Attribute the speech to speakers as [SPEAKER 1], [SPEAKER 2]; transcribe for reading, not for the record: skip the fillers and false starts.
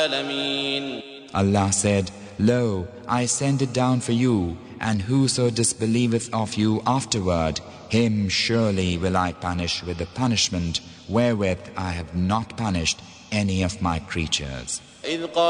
[SPEAKER 1] Allah said, Lo, I send it down for you, and whoso disbelieveth of you afterward, him surely will I punish with the punishment wherewith I have not punished any of my creatures.